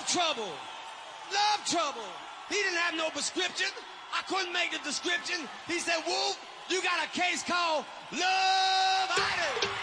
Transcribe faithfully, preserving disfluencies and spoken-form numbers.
trouble. Love trouble. He didn't have no prescription. I couldn't make the description. He said, Wolf, you got a case called Love Island.